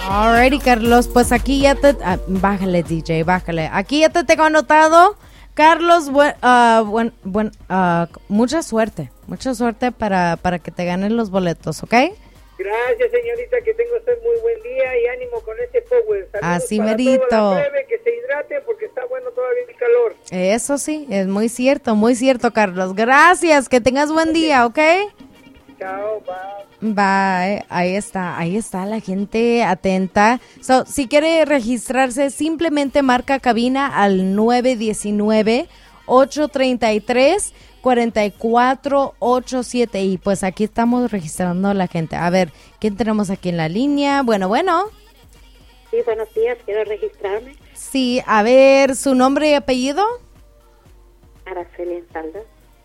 Alrighty, Carlos, pues aquí ya te... bájale, DJ, bájale. Aquí ya te tengo anotado. Carlos, mucha suerte para que te ganen los boletos, ¿ok? Gracias, señorita, que tenga usted muy buen día y ánimo con ese power. Saludos Así para merito. toda la plebe, que se hidrate porque está bueno todavía el calor. Eso sí, es muy cierto, Carlos. Gracias, que tengas buen día, ¿ok? Chao, bye. Bye, ahí está la gente atenta. So, si quiere registrarse, simplemente marca cabina al 919-833-4487 y pues aquí estamos registrando a la gente. A ver, ¿quién tenemos aquí en la línea? Bueno. Sí, buenos días, quiero registrarme. Sí, a ver, ¿su nombre y apellido? Araceli Ensaldo.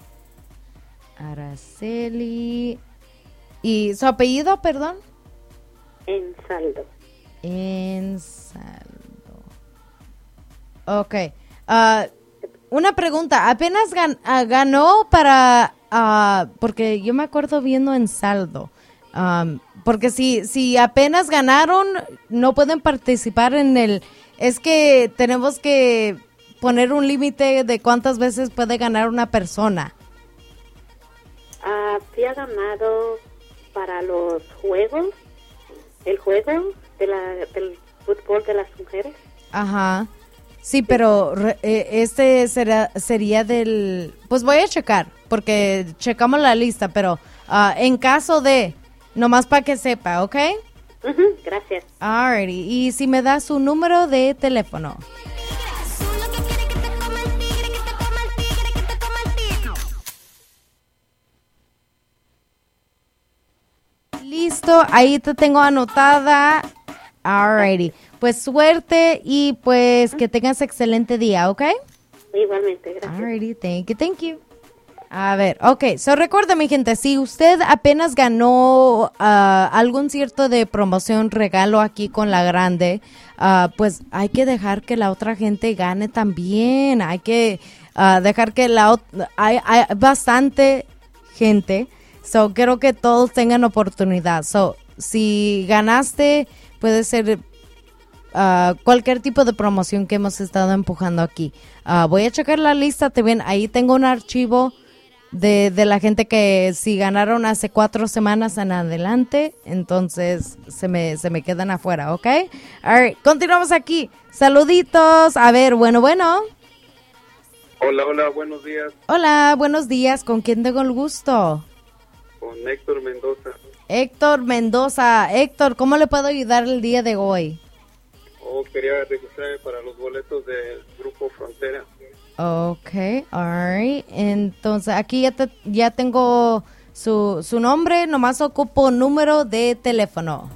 Araceli. ¿Y su apellido, perdón? Ensaldo. Ok. Una pregunta. ¿Apenas ganó para... porque yo me acuerdo viendo Ensaldo. Porque si apenas ganaron, no pueden participar en el... Es que tenemos que poner un límite de cuántas veces puede ganar una persona. Sí ha ganado para los juegos, el juego del fútbol de las mujeres. Ajá. Sí, pero este sería del... Pues voy a checar, porque checamos la lista, pero en caso de... Nomás para que sepa, ¿ok? Gracias. Alrighty. Y si me da su número de teléfono. Listo, ahí te tengo anotada. Alrighty. Pues suerte y pues que tengas excelente día, ¿ok? Igualmente, gracias. Alrighty, thank you. A ver, ok, so recuerda mi gente, si usted apenas ganó algún cierto de promoción, regalo aquí con la grande, pues hay que dejar que la otra gente gane también, hay que dejar que hay bastante gente, so quiero que todos tengan oportunidad, so si ganaste puede ser cualquier tipo de promoción que hemos estado empujando aquí. Voy a checar la lista, ahí tengo un archivo de la gente que si ganaron hace 4 semanas en adelante, entonces se me quedan afuera, ¿ok? Alright, continuamos aquí. Saluditos. A ver, bueno. Hola, buenos días. Hola, buenos días. ¿Con quién tengo el gusto? Con Héctor Mendoza. Héctor Mendoza. Héctor, ¿cómo le puedo ayudar el día de hoy? Quería registrarme para los boletos del Grupo Frontera. Okay, alright. Entonces aquí ya tengo su nombre, nomás ocupo número de teléfono.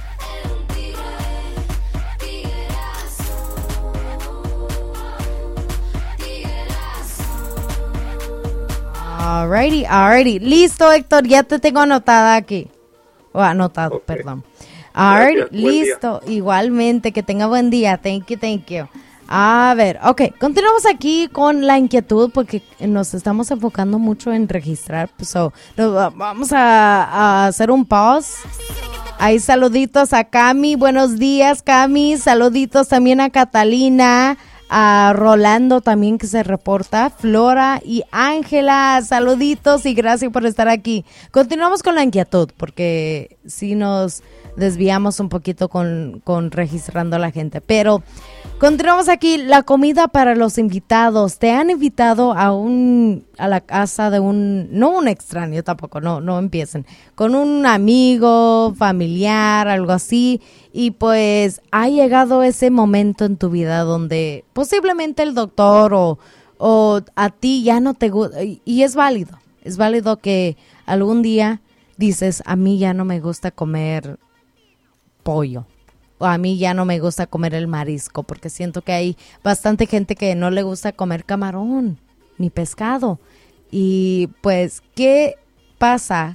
Alrighty. Listo, Héctor, ya te tengo anotada aquí. Anotado, okay. Perdón. Alright, listo. Día. Igualmente, que tenga buen día. Thank you. A ver, ok, continuamos aquí con la inquietud porque nos estamos enfocando mucho en registrar, so, vamos a hacer un pause. Hay saluditos a Cami, buenos días Cami, saluditos también a Catalina, a Rolando también que se reporta, Flora y Ángela, saluditos y gracias por estar aquí. Continuamos con la inquietud porque si nos desviamos un poquito con registrando a la gente, pero continuamos aquí, la comida para los invitados. ¿Te han invitado a la casa de no un extraño tampoco, no empiecen, con un amigo, familiar, algo así, y pues ha llegado ese momento en tu vida donde posiblemente el doctor o a ti ya no te gusta, y es válido que algún día dices, a mí ya no me gusta comer pollo, o a mí ya no me gusta comer el marisco, porque siento que hay bastante gente que no le gusta comer camarón ni pescado. Y pues, ¿qué pasa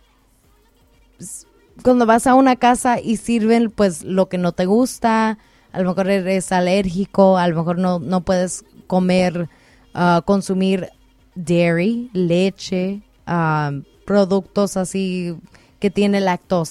cuando vas a una casa y sirven pues lo que no te gusta? A lo mejor eres alérgico, a lo mejor no puedes consumir dairy, leche, productos así que tiene lactosa.